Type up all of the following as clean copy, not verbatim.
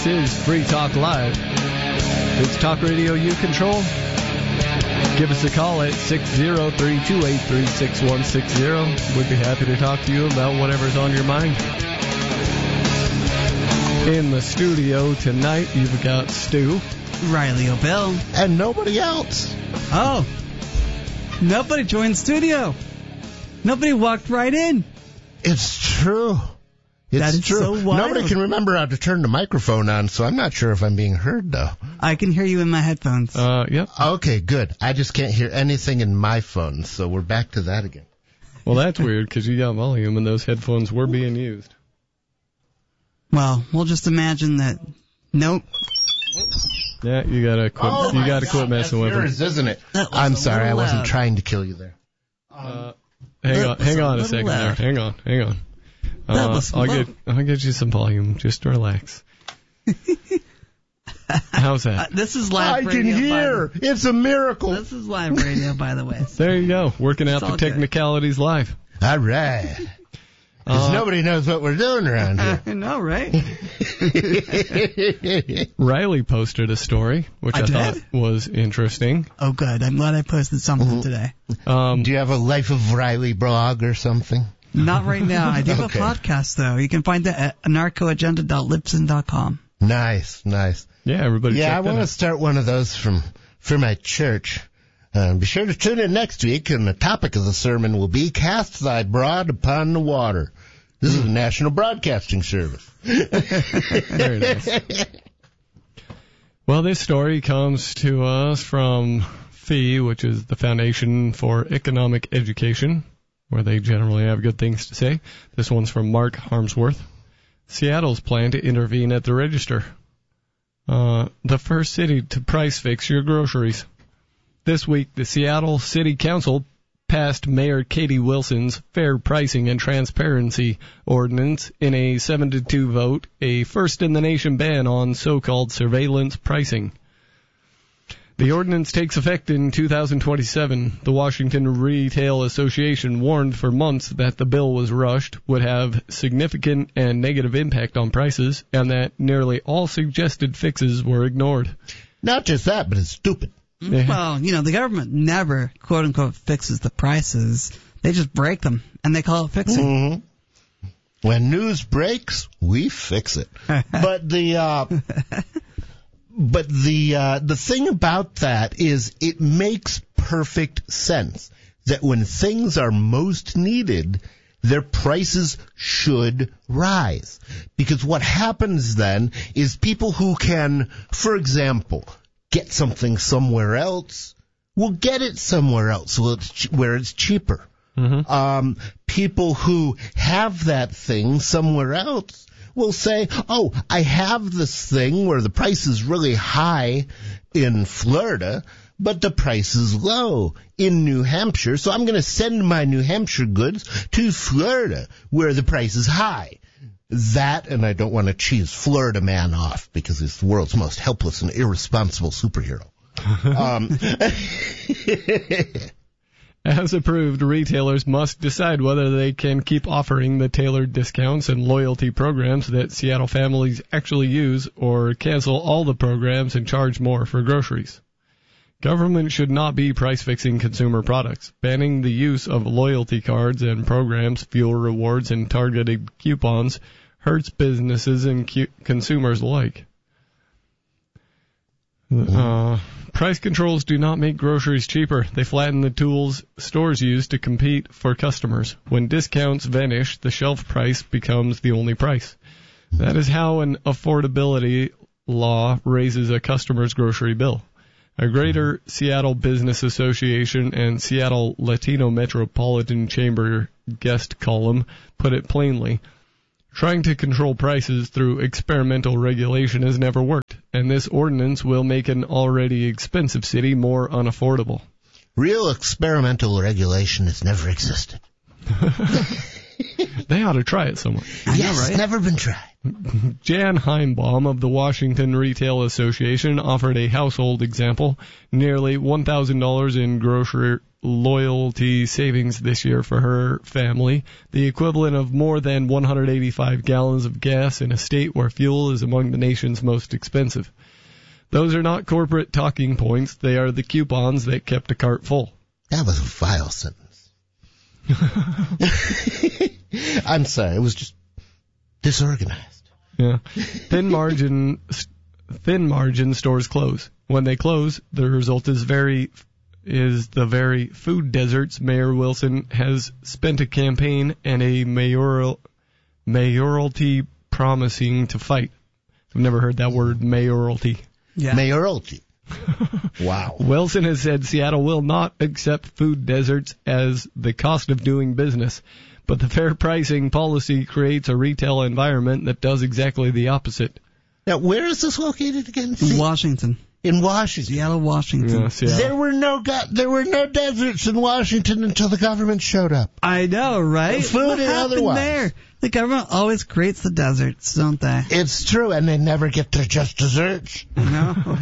This is Free Talk Live. It's talk radio you control. Give us a call at 603-283-6160. We'd be happy to talk to you about whatever's on your mind. In the studio tonight, you've got Stu, Riley O'Bell, and nobody else. Oh, nobody joined the studio. Nobody walked right in. It's true. It's true. So wild. Nobody can remember how to turn the microphone on, so I'm not sure if I'm being heard, though. I can hear you in my headphones. Yep. Okay, good. I just can't hear anything in my phone, so we're back to that again. Well, that's weird, because you got volume, and those headphones were being used. Well, we'll just imagine that. Nope. Yeah, you gotta quit. You gotta quit messing with yours, them, isn't it? I'm sorry, I wasn't trying to kill you there. Hang on a second there. Hang on. I'll get you some volume. Just relax. How's that? This is live radio. I can hear. It's a miracle. This is live radio, by the way. There you go. Working out the technicalities live. All right. Because nobody knows what we're doing around here. I know, right? Riley posted a story, which I thought was interesting. Oh, good. I'm glad I posted something today. Do you have a Life of Riley blog or something? Not right now. I do have a podcast, though. You can find that at anarchoagenda.libsyn.com. Nice. Yeah, everybody check that out. I want to start one of those for my church. Be sure to tune in next week, and the topic of the sermon will be Cast Thy Broad Upon the Water. This is the National Broadcasting Service. Very nice. Well, this story comes to us from FEE, which is the Foundation for Economic Education, where they generally have good things to say. This one's from Mark Harmsworth. Seattle's plan to intervene at the register. The first city to price fix your groceries. This week, the Seattle City Council passed Mayor Katie Wilson's Fair Pricing and Transparency Ordinance in a 7-2 vote, a first-in-the-nation ban on so-called surveillance pricing. The ordinance takes effect in 2027. The Washington Retail Association warned for months that the bill was rushed, would have significant and negative impact on prices, and that nearly all suggested fixes were ignored. Not just that, but it's stupid. Yeah. Well, the government never, quote-unquote, fixes the prices. They just break them, and they call it fixing. Mm-hmm. When news breaks, we fix it. But the thing about that is it makes perfect sense that when things are most needed, their prices should rise. Because what happens then is people who can, for example, get something somewhere else will get it somewhere else where it's cheaper. Mm-hmm. People who have that thing somewhere else will say, oh, I have this thing where the price is really high in Florida, but the price is low in New Hampshire, so I'm going to send my New Hampshire goods to Florida where the price is high. That, and I don't want to cheese Florida Man off because he's the world's most helpless and irresponsible superhero. As approved, retailers must decide whether they can keep offering the tailored discounts and loyalty programs that Seattle families actually use, or cancel all the programs and charge more for groceries. Government should not be price-fixing consumer products. Banning the use of loyalty cards and programs, fuel rewards, and targeted coupons hurts businesses and consumers alike. Price controls do not make groceries cheaper. They flatten the tools stores use to compete for customers. When discounts vanish, the shelf price becomes the only price. That is how an affordability law raises a customer's grocery bill. A Greater Seattle Business Association and Seattle Latino Metropolitan Chamber guest column put it plainly. Trying to control prices through experimental regulation has never worked, and this ordinance will make an already expensive city more unaffordable. Real experimental regulation has never existed. They ought to try it somewhere. Yes, right? never been tried. Jan Heimbaum of the Washington Retail Association offered a household example. Nearly $1,000 in grocery loyalty savings this year for her family, the equivalent of more than 185 gallons of gas in a state where fuel is among the nation's most expensive. Those are not corporate talking points. They are the coupons that kept a cart full. That was a vile sentence. I'm sorry, it was just disorganized. Yeah. Thin margin stores close. When they close, the result is the very food deserts Mayor Wilson has spent a campaign and a mayoralty promising to fight. I've never heard that word, mayoralty. Yeah. Mayoralty. Wow. Wilson has said Seattle will not accept food deserts as the cost of doing business, but the fair pricing policy creates a retail environment that does exactly the opposite. Now, where is this located again? Washington. In Washington. Seattle, Washington. Yeah, Seattle. There were no deserts in Washington until the government showed up. I know, right? Food what and happened otherwise. there? The government always creates the deserts, don't they? It's true, and they never get to just desserts. No.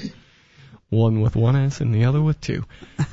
One with one S and the other with two.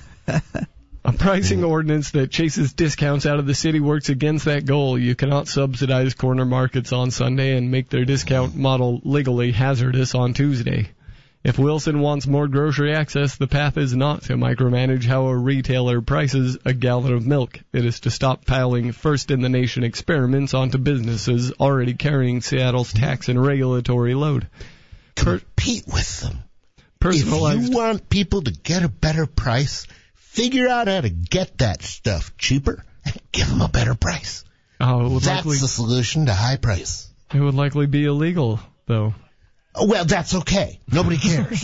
A pricing ordinance that chases discounts out of the city works against that goal. You cannot subsidize corner markets on Sunday and make their discount model legally hazardous on Tuesday. If Wilson wants more grocery access, the path is not to micromanage how a retailer prices a gallon of milk. It is to stop piling first-in-the-nation experiments onto businesses already carrying Seattle's tax and regulatory load. Compete with them. Personalized. If you want people to get a better price, figure out how to get that stuff cheaper and give them a better price. That's the solution to high price. It would likely be illegal, though. Well, that's okay. Nobody cares.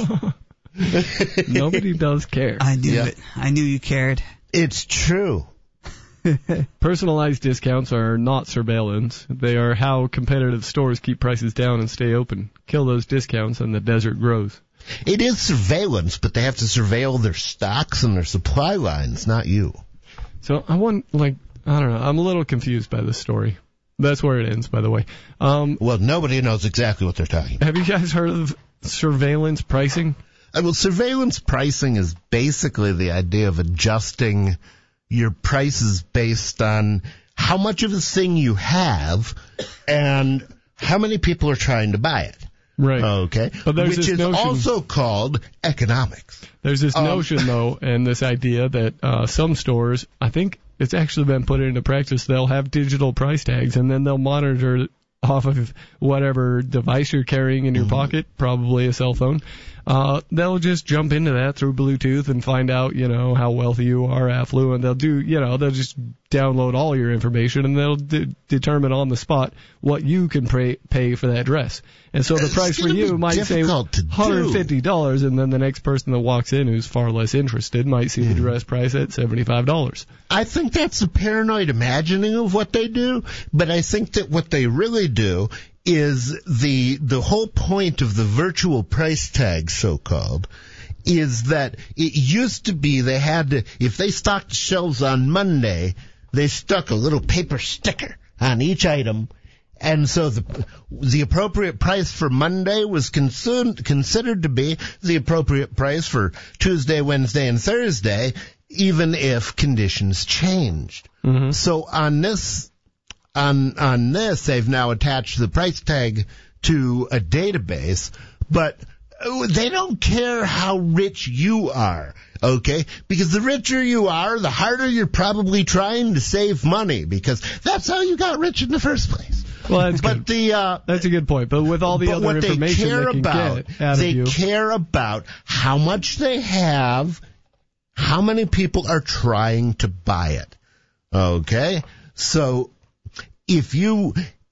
Nobody does care. I knew it. I knew you cared. It's true. Personalized discounts are not surveillance. They are how competitive stores keep prices down and stay open. Kill those discounts and the desert grows. It is surveillance, but they have to surveil their stocks and their supply lines, not you. So I don't know. I'm a little confused by this story. That's where it ends, by the way. Well, nobody knows exactly what they're talking about. Have you guys heard of surveillance pricing? Well, surveillance pricing is basically the idea of adjusting your prices based on how much of a thing you have and how many people are trying to buy it. Right. Okay. But there's Which this is notion, also called economics. There's this notion, though, and this idea that some stores, I think it's actually been put into practice, they'll have digital price tags, and then they'll monitor off of whatever device you're carrying in your pocket, probably a cell phone. They'll just jump into that through Bluetooth and find out, how wealthy you are, affluent. They'll they'll just download all your information and they'll determine on the spot what you can pay for that dress. And so the price for you might say $150, and then the next person that walks in who's far less interested might see the dress price at $75. I think that's a paranoid imagining of what they do, but I think that what they really do is the whole point of the virtual price tag, so-called, is that it used to be they had to, if they stocked shelves on Monday, they stuck a little paper sticker on each item, and so the appropriate price for Monday was considered to be the appropriate price for Tuesday, Wednesday, and Thursday, even if conditions changed. Mm-hmm. So on this, they've now attached the price tag to a database, but they don't care how rich you are, okay? Because the richer you are, the harder you're probably trying to save money, because that's how you got rich in the first place. Well, that's a good point. But with all the other information they can get out of you, they care about how much they have, how many people are trying to buy it, okay? So if you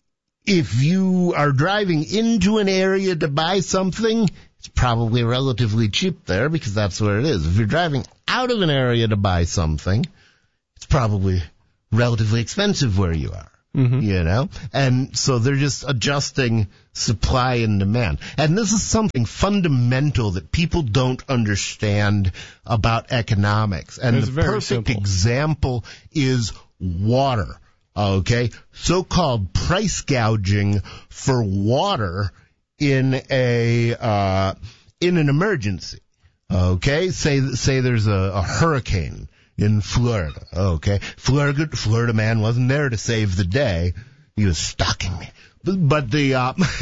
are driving into an area to buy something, it's probably relatively cheap there because that's where it is. If you're driving out of an area to buy something, it's probably relatively expensive where you are. Mm-hmm. And so they're just adjusting supply and demand. And this is something fundamental that people don't understand about economics. And the perfect example is water. Okay, so-called price gouging for water in an emergency. Okay, say there's a hurricane in Florida. Okay, Florida man wasn't there to save the day. He was stalking me. But there's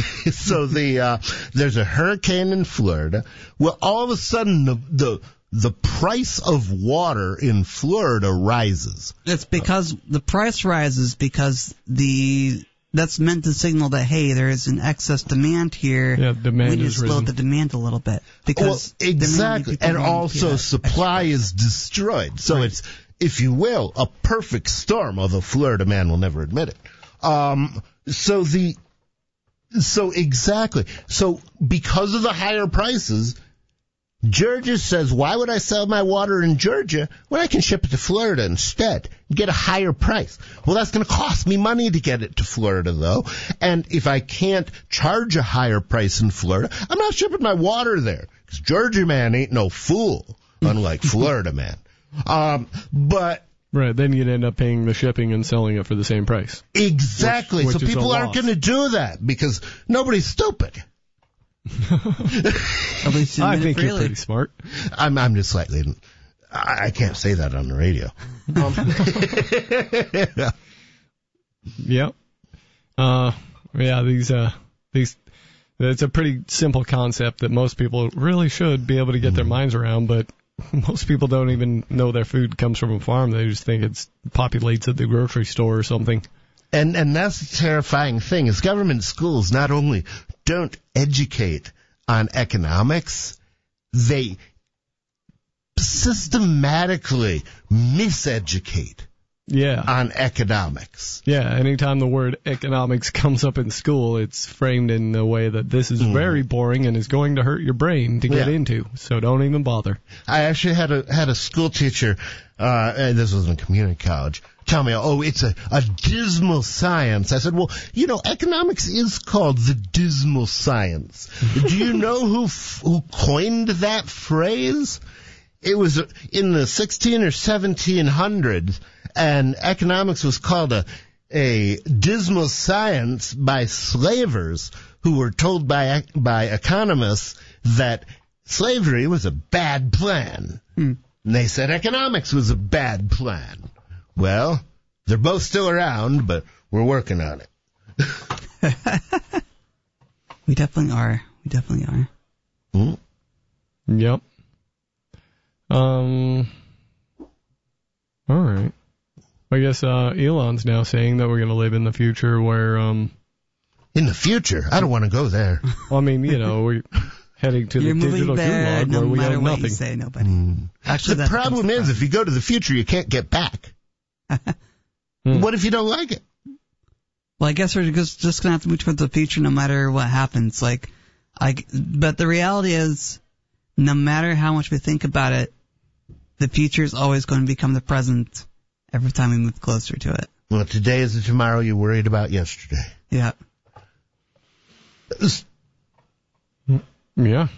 a hurricane in Florida. Well, all of a sudden the price of water in Florida rises. It's because the price rises because that's meant to signal that, hey, there is an excess demand here. Yeah, demand we need is to slow risen. the demand a little bit. Because exactly. And also supply is destroyed. So right. It's, if you will, a perfect storm, although Florida man will never admit it. So exactly. So because of the higher prices, Georgia says, why would I sell my water in Georgia when I can ship it to Florida instead and get a higher price? Well, that's going to cost me money to get it to Florida, though. And if I can't charge a higher price in Florida, I'm not shipping my water there. Because Georgia man ain't no fool, unlike Florida man. But Right, then you'd end up paying the shipping and selling it for the same price. Exactly. Which so people aren't going to do that because nobody's stupid. At least you I admit it think you're freely. pretty smart. I'm just slightly. I can't say that on the radio. Yep. These. It's a pretty simple concept that most people really should be able to get their minds around, but most people don't even know their food comes from a farm. They just think it's populates at the grocery store or something. And that's the terrifying thing is government schools not only don't educate on economics, they systematically miseducate Yeah. on economics. Yeah, anytime the word economics comes up in school, it's framed in a way that this is very boring and is going to hurt your brain to get into, so don't even bother. I actually had a school teacher, and this was in community college, tell me, it's a dismal science. I said, well, economics is called the dismal science. Do you know who coined that phrase? It was in the 16 or 1700s, and economics was called a dismal science by slavers who were told by economists that slavery was a bad plan. And they said economics was a bad plan. Well, they're both still around, but we're working on it. We definitely are. Yep. All right. I guess Elon's now saying that we're going to live in the future where In the future? I don't want to go there. Well, I mean, we're heading to You're the digital moving there gulag no where we matter have what nothing. you say, nobody. Actually, The that problem becomes is, if you go to the future, you can't get back. What if you don't like it? Well, I guess we're just going to have to move towards the future no matter what happens. But the reality is, no matter how much we think about it, the future is always going to become the present every time we move closer to it. Well, today is the tomorrow you worried about yesterday. Yeah. Yeah.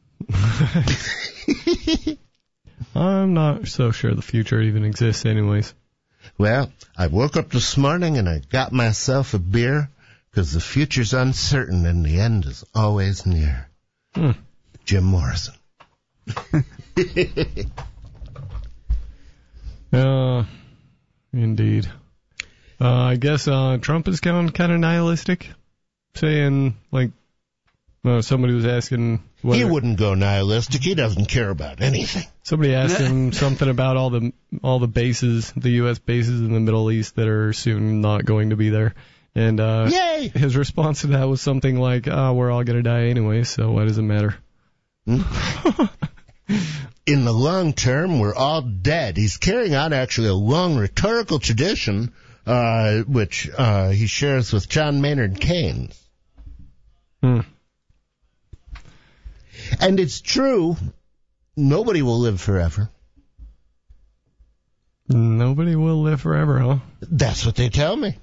I'm not so sure the future even exists anyways. Well, I woke up this morning and I got myself a beer because the future's uncertain and the end is always near. Jim Morrison. Indeed. I guess Trump is kind of nihilistic, saying somebody was asking. He wouldn't go nihilistic. He doesn't care about anything. Somebody asked him something about all the bases, the U.S. bases in the Middle East that are soon not going to be there, and Yay! His response to that was something like, "We're all going to die anyway, so why does it matter?" In the long term, we're all dead. He's carrying out actually a long rhetorical tradition, which he shares with John Maynard Keynes. And it's true, nobody will live forever. Nobody will live forever, huh? That's what they tell me.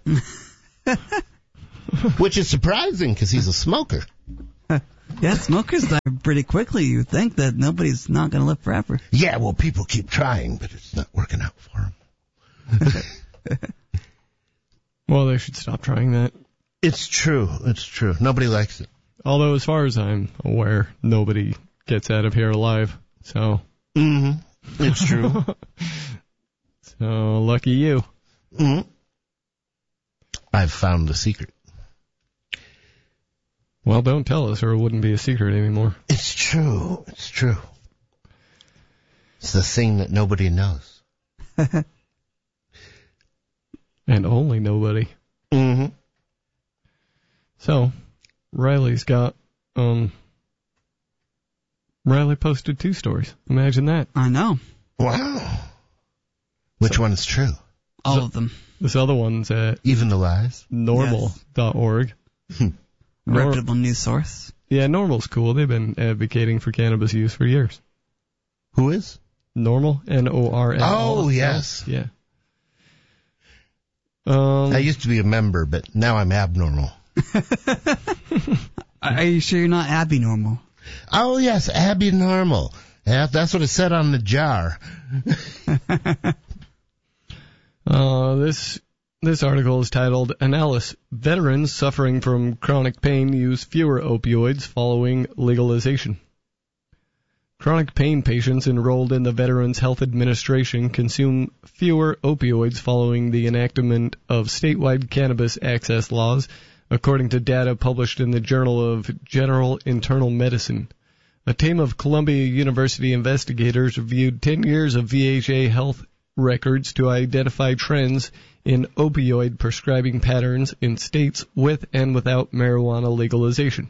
Which is surprising because he's a smoker. Yeah, smokers die pretty quickly. You think that nobody's not going to live forever. Yeah, well, people keep trying, but it's not working out for them. Well, they should stop trying that. It's true. It's true. Nobody likes it. Although, as far as I'm aware, nobody gets out of here alive. So. Mm-hmm. It's true. So, lucky you. Mm-hmm. I've found the secret. Well, don't tell us or it wouldn't be a secret anymore. It's true. It's true. It's the thing that nobody knows. And only nobody. Mm-hmm. So, Riley's got, Riley posted 2 stories. Imagine that. I know. Wow. Which one is true? All of them. This other one's at Even the lies? normal.org. Reputable news source. Yeah, Normal's cool. They've been advocating for cannabis use for years. Who is? Normal, N-O-R-M. Oh, yes. Yeah. I used to be a member, but now I'm abnormal. Are you sure you're not Abby Normal? Oh, yes, Abby Normal. Yeah, that's what it said on the jar. This article is titled, Analysis. Veterans suffering from chronic pain use fewer opioids following legalization. Chronic pain patients enrolled in the Veterans Health Administration consume fewer opioids following the enactment of statewide cannabis access laws, according to data published in the Journal of General Internal Medicine. A team of Columbia University investigators reviewed 10 years of VHA health records to identify trends in opioid prescribing patterns in states with and without marijuana legalization.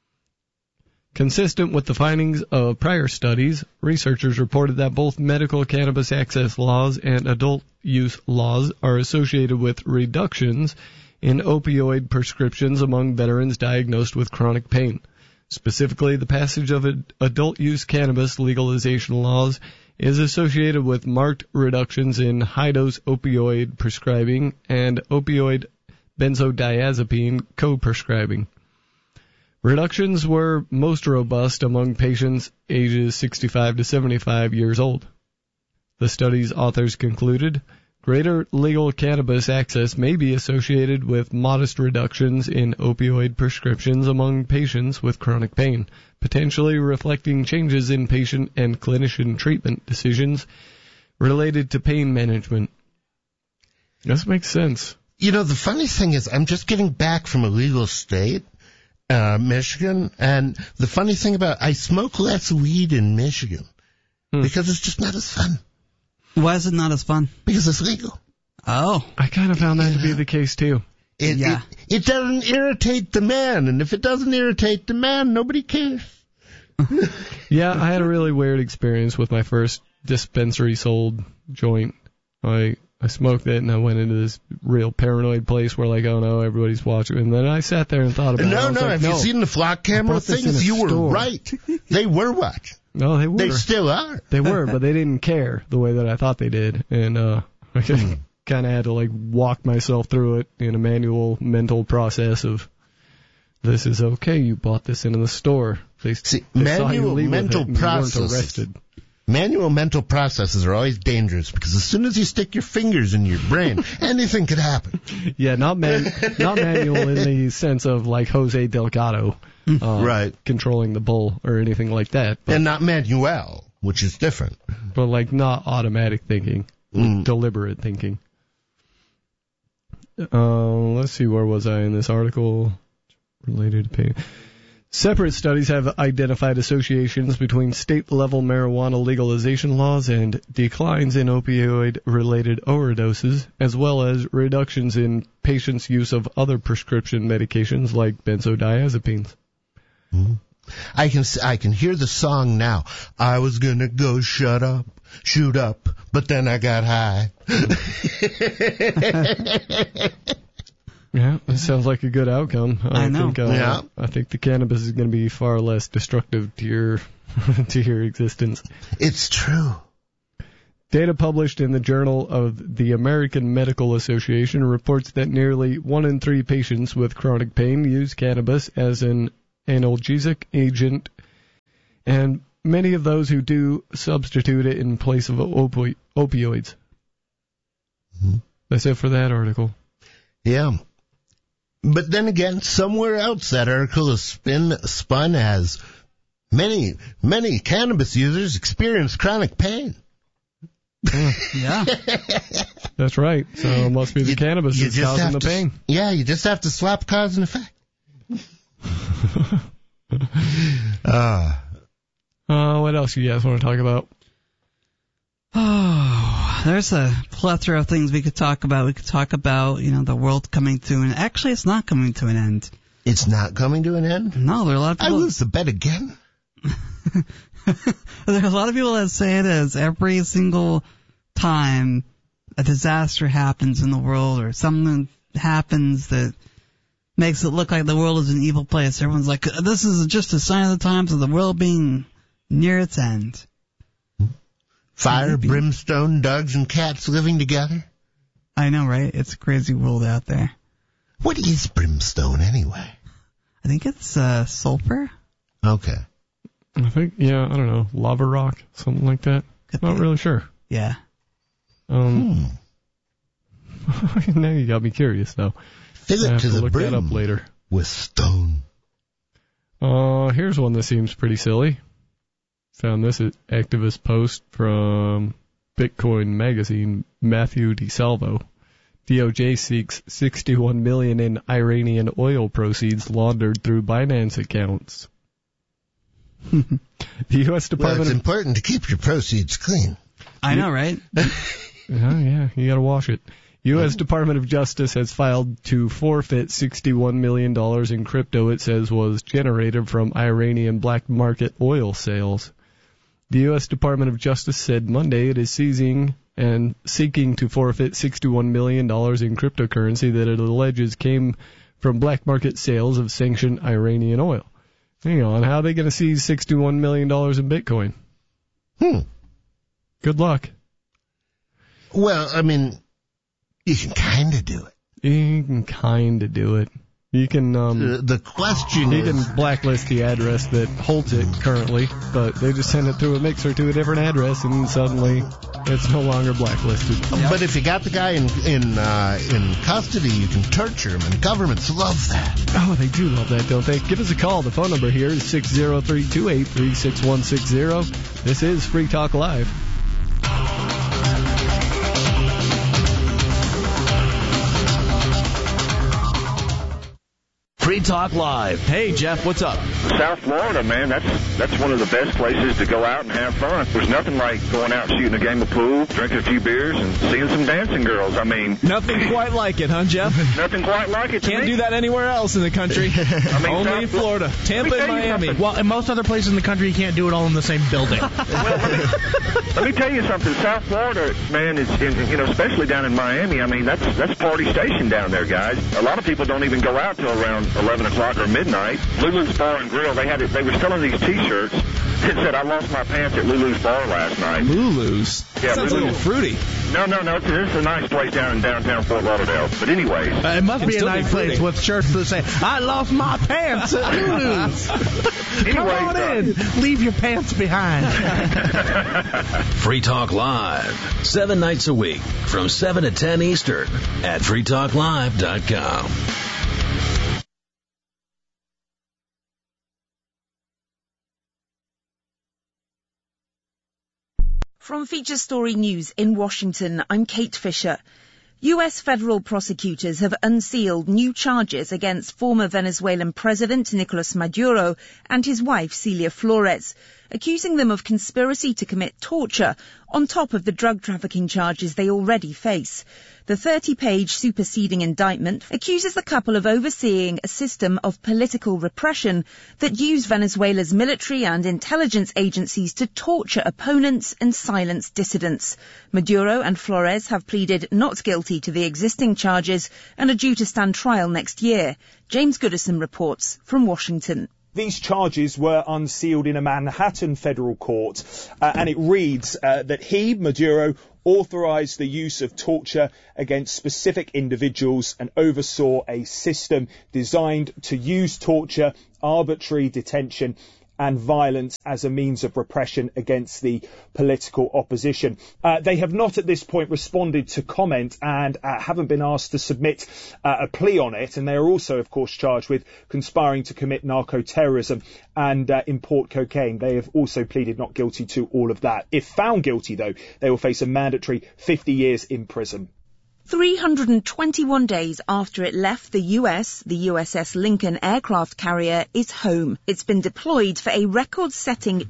Consistent with the findings of prior studies, researchers reported that both medical cannabis access laws and adult use laws are associated with reductions in opioid prescriptions among veterans diagnosed with chronic pain. Specifically, the passage of adult use cannabis legalization laws is associated with marked reductions in high-dose opioid prescribing and opioid benzodiazepine co-prescribing. Reductions were most robust among patients ages 65 to 75 years old. The study's authors concluded, greater legal cannabis access may be associated with modest reductions in opioid prescriptions among patients with chronic pain, potentially reflecting changes in patient and clinician treatment decisions related to pain management. This makes sense. You know, the funny thing is, I'm just getting back from a legal state, Michigan, and the funny thing about I smoke less weed in Michigan because it's just not as fun. Why is it not as fun? Because it's legal. Oh. I kind of found that to be the case, too. It doesn't irritate the man, and if it doesn't irritate the man, nobody cares. Yeah, I had a really weird experience with my first dispensary sold joint. I smoked it, and I went into this real paranoid place where, like, oh no, everybody's watching. And then I sat there and thought about it. Have you seen the flock camera things? You were right. They were watching. No, they were. They still are. They were, but they didn't care the way that I thought they did. And I kind of had to, like, walk myself through it in a manual mental process of, this is okay, you bought this in the store. They manual mental processes. Manual mental processes are always dangerous because as soon as you stick your fingers in your brain, anything could happen. Yeah, not manual in the sense of like Jose Delgado, right, controlling the bull or anything like that. And not manuel, which is different. But like not automatic thinking, deliberate thinking. Let's see, where was I in this article related to pain? Separate studies have identified associations between state-level marijuana legalization laws and declines in opioid-related overdoses, as well as reductions in patients' use of other prescription medications like benzodiazepines. Mm-hmm. I can hear the song now. I was gonna go shoot up, but then I got high. Yeah, that sounds like a good outcome. I know. I think the cannabis is going to be far less destructive to your to your existence. It's true. Data published in the Journal of the American Medical Association reports that nearly 1 in 3 patients with chronic pain use cannabis as an analgesic agent, and many of those who do substitute it in place of opioids. Mm-hmm. That's it for that article. Yeah. But then again, somewhere else that article is spun as many cannabis users experience chronic pain. Yeah. That's right. So it must be the cannabis that's causing the pain. Yeah, you just have to swap cause and effect. What else you guys want to talk about? Oh, there's a plethora of things we could talk about. We could talk about, the world coming to an end. Actually, it's not coming to an end. It's not coming to an end? No, there are a lot of people. I lose the bet again. There's a lot of people that say it is every single time a disaster happens in the world or something happens that makes it look like the world is an evil place. Everyone's like, this is just a sign of the times of the world being near its end. Fire, brimstone, dogs, and cats living together? I know, right? It's a crazy world out there. What is brimstone, anyway? I think it's sulfur. Okay. I think, I don't know, lava rock, something like that. Not really sure. Yeah. Now you got me curious, though. Fill it to the look brim that up later. with stone. Here's one that seems pretty silly. Found this activist post from Bitcoin magazine, Matthew DeSalvo. DOJ seeks $61 million in Iranian oil proceeds laundered through Binance accounts. The U.S. Department. Well, it's important to keep your proceeds clean. I know, right? Yeah, you gotta wash it. U.S. Department of Justice has filed to forfeit $61 million in crypto it says was generated from Iranian black market oil sales. The U.S. Department of Justice said Monday it is seizing and seeking to forfeit $61 million in cryptocurrency that it alleges came from black market sales of sanctioned Iranian oil. Hang on, how are they going to seize $61 million in Bitcoin? Good luck. Well, I mean, you can kind of do it. You can kind of do it. You can, the question you is... can blacklist the address that holds it currently, but they just send it through a mixer to a different address, and suddenly it's no longer blacklisted. But if you got the guy in custody, you can torture him, and governments love that. Oh, they do love that, don't they? Give us a call. The phone number here is 603-283-6160. This is Free Talk Live. Free Talk Live. Hey, Jeff, what's up? South Florida, man, that's one of the best places to go out and have fun. There's nothing like going out shooting a game of pool, drinking a few beers, and seeing some dancing girls. I mean... Nothing quite like it, huh, Jeff? Nothing quite like it. Can't do that anywhere else in the country. Only in Florida. Tampa and Miami. Well, in most other places in the country, you can't do it all in the same building. Let me tell you something. South Florida, man, is especially down in Miami. I mean, that's party station down there, guys. A lot of people don't even go out till around 11 o'clock or midnight. Lulu's Bar and Grill, they were selling these T-shirts that said, "I lost my pants at Lulu's Bar last night." Lulu's? Yeah, sounds Lulu's. a little fruity. No, it's a nice place down in downtown Fort Lauderdale. But anyways. It must be a nice place with shirts that say, "I lost my pants at Lulu's." Come on in. Leave your pants behind. Free Talk Live. 7 nights a week from 7 to 10 Eastern at freetalklive.com. From Feature Story News in Washington, I'm Kate Fisher. U.S. federal prosecutors have unsealed new charges against former Venezuelan President Nicolas Maduro and his wife Celia Flores, accusing them of conspiracy to commit torture on top of the drug trafficking charges they already face. The 30-page superseding indictment accuses the couple of overseeing a system of political repression that used Venezuela's military and intelligence agencies to torture opponents and silence dissidents. Maduro and Flores have pleaded not guilty to the existing charges and are due to stand trial next year. James Goodison reports from Washington. These charges were unsealed in a Manhattan federal court, and it reads that he, Maduro, authorized the use of torture against specific individuals and oversaw a system designed to use torture, arbitrary detention, and violence as a means of repression against the political opposition. They have not at this point responded to comment and haven't been asked to submit a plea on it. And they are also, of course, charged with conspiring to commit narco-terrorism and import cocaine. They have also pleaded not guilty to all of that. If found guilty, though, they will face a mandatory 50 years in prison. 321 days after it left the US, the USS Lincoln aircraft carrier is home. It's been deployed for a record-setting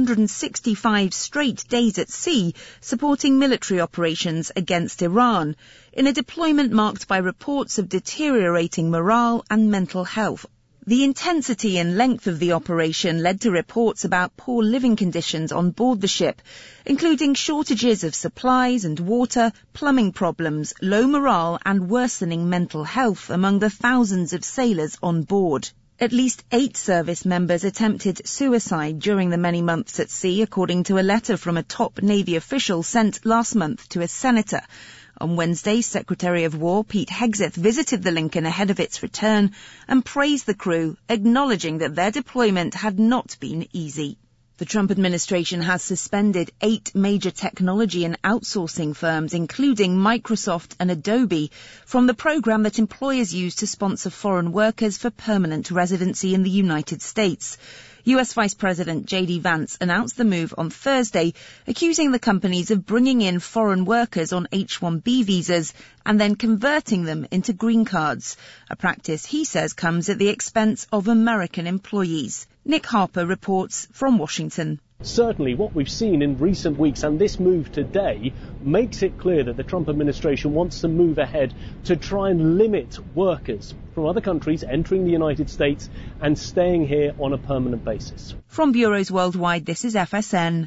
265 straight days at sea, supporting military operations against Iran, in a deployment marked by reports of deteriorating morale and mental health. The intensity and length of the operation led to reports about poor living conditions on board the ship, including shortages of supplies and water, plumbing problems, low morale and worsening mental health among the thousands of sailors on board. At least 8 service members attempted suicide during the many months at sea, according to a letter from a top Navy official sent last month to a senator. On Wednesday, Secretary of War Pete Hegseth visited the Lincoln ahead of its return and praised the crew, acknowledging that their deployment had not been easy. The Trump administration has suspended 8 major technology and outsourcing firms, including Microsoft and Adobe, from the program that employers use to sponsor foreign workers for permanent residency in the United States. US Vice President J.D. Vance announced the move on Thursday, accusing the companies of bringing in foreign workers on H-1B visas and then converting them into green cards, a practice he says comes at the expense of American employees. Nick Harper reports from Washington. Certainly what we've seen in recent weeks and this move today makes it clear that the Trump administration wants to move ahead to try and limit workers from other countries entering the United States and staying here on a permanent basis. From bureaus worldwide, this is FSN.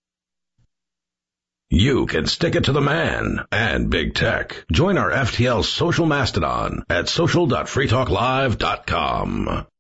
You can stick it to the man and big tech. Join our FTL social mastodon at social.freetalklive.com.